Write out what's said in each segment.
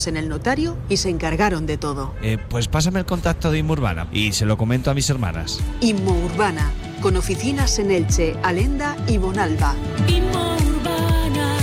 en el notario y se encargaron de todo. Pues pásame el contacto de Inmurbana y se lo comento a mis hermanas. Inmurbana, con oficinas en Elche, Alenda y Monalba. Inmurbana.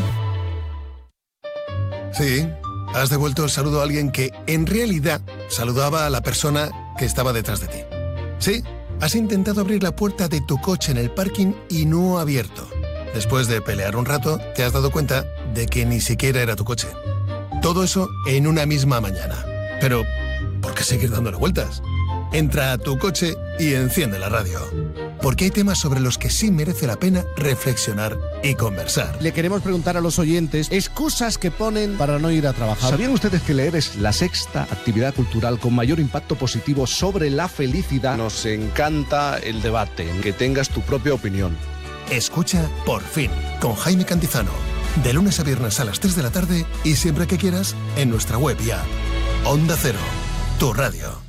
Sí, has devuelto el saludo a alguien que en realidad saludaba a la persona que estaba detrás de ti. Sí, has intentado abrir la puerta de tu coche en el parking y no ha abierto. Después de pelear un rato, te has dado cuenta de que ni siquiera era tu coche. Todo eso en una misma mañana. Pero, ¿por qué seguir dándole vueltas? Entra a tu coche y enciende la radio. Porque hay temas sobre los que sí merece la pena reflexionar y conversar. Le queremos preguntar a los oyentes excusas que ponen para no ir a trabajar. ¿Sabían ustedes que leer es la sexta actividad cultural con mayor impacto positivo sobre la felicidad? Nos encanta el debate, que tengas tu propia opinión. Escucha Por Fin, con Jaime Cantizano. De lunes a viernes a las 3 de la tarde y siempre que quieras en nuestra web y app. Onda Cero, tu radio.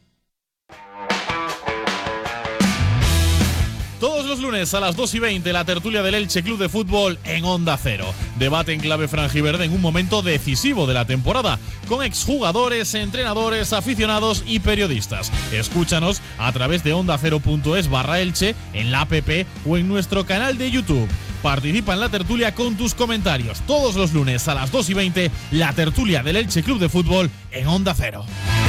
Todos los lunes a las 2:20, la tertulia del Elche Club de Fútbol en Onda Cero. Debate en clave franjiverde en un momento decisivo de la temporada, con exjugadores, entrenadores, aficionados y periodistas. Escúchanos a través de ondacero.es/Elche, en la app o en nuestro canal de YouTube. Participa en la tertulia con tus comentarios. Todos los lunes a las 2:20, la tertulia del Elche Club de Fútbol en Onda Cero.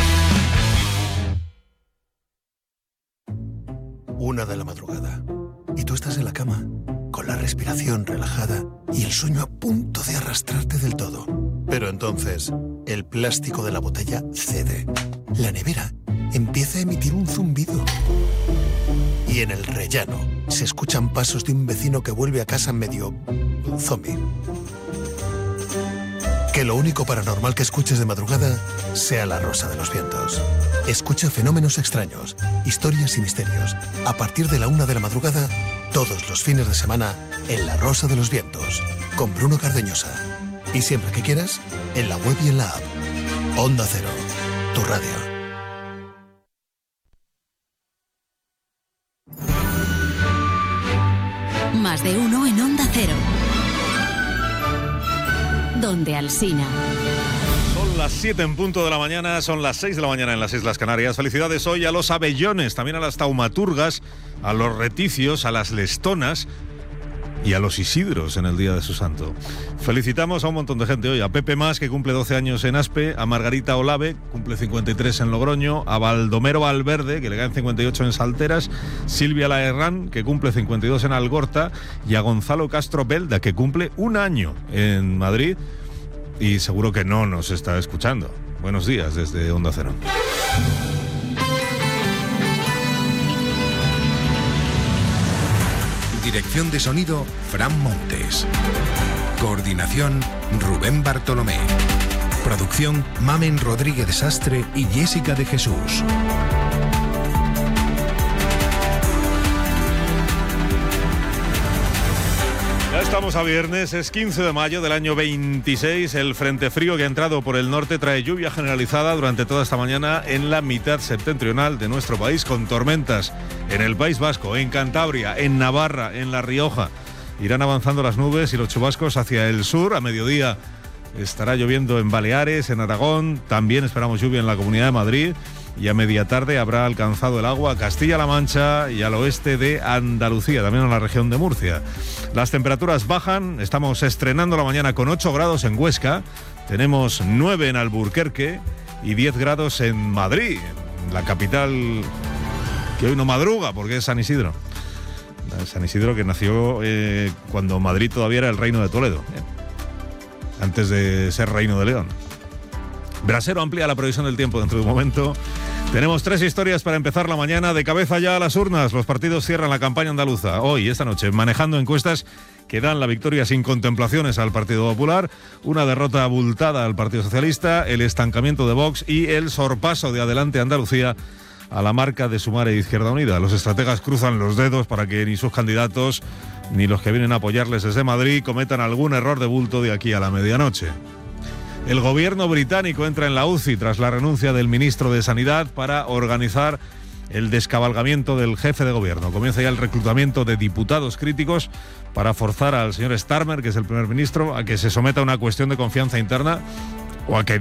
1 de la madrugada. Y tú estás en la cama, con la respiración relajada y el sueño a punto de arrastrarte del todo. Pero entonces, el plástico de la botella cede. La nevera empieza a emitir un zumbido. Y en el rellano se escuchan pasos de un vecino que vuelve a casa medio zombie. Que lo único paranormal que escuches de madrugada sea la rosa de los vientos. Escucha Fenómenos Extraños, historias y misterios. A partir de la 1 de la madrugada, todos los fines de semana, en La Rosa de los Vientos, con Bruno Cardeñosa. Y siempre que quieras, en la web y en la app. Onda Cero, tu radio. Más de uno en Onda Cero. Donde Alsina. Son las 7 en punto de la mañana, son las 6 de la mañana en las Islas Canarias. Felicidades hoy a los abellones, también a las taumaturgas, a los reticios, a las lestonas y a los isidros en el día de su santo. Felicitamos a un montón de gente hoy, a Pepe Mas, que cumple 12 años en Aspe, a Margarita Olave, cumple 53 en Logroño, a Baldomero Valverde, que le caen 58 en Salteras, Silvia Laherrán, que cumple 52 en Algorta, y a Gonzalo Castro Belda, que cumple un año en Madrid y seguro que no nos está escuchando. Buenos días desde Onda Cero. Dirección de sonido, Fran Montes. Coordinación, Rubén Bartolomé. Producción, Mamen Rodríguez de Sastre y Jessica de Jesús. Ya estamos a viernes, es 15 de mayo del año 26. El frente frío que ha entrado por el norte trae lluvia generalizada durante toda esta mañana en la mitad septentrional de nuestro país, con tormentas en el País Vasco, en Cantabria, en Navarra, en La Rioja. Irán avanzando las nubes y los chubascos hacia el sur. A mediodía estará lloviendo en Baleares, en Aragón. También esperamos lluvia en la Comunidad de Madrid. Y a media tarde habrá alcanzado el agua a Castilla-La Mancha y al oeste de Andalucía, también en la región de Murcia. Las temperaturas bajan, estamos estrenando la mañana con 8 grados en Huesca, tenemos 9 en Alburquerque y 10 grados en Madrid, la capital que hoy no madruga porque es San Isidro. San Isidro, que nació cuando Madrid todavía era el Reino de Toledo, antes de ser Reino de León. Brasero amplía la previsión del tiempo dentro de un momento. Tenemos 3 historias para empezar la mañana. De cabeza ya a las urnas. Los partidos cierran la campaña andaluza hoy, esta noche, manejando encuestas que dan la victoria sin contemplaciones al Partido Popular, una derrota abultada al Partido Socialista, el estancamiento de Vox y el sorpaso de Adelante Andalucía a la marca de Sumar e Izquierda Unida. Los estrategas cruzan los dedos para que ni sus candidatos ni los que vienen a apoyarles desde Madrid cometan algún error de bulto de aquí a la medianoche. El gobierno británico entra en la UCI tras la renuncia del ministro de Sanidad para organizar el descabalgamiento del jefe de gobierno. Comienza ya el reclutamiento de diputados críticos para forzar al señor Starmer, que es el primer ministro, a que se someta a una cuestión de confianza interna o a que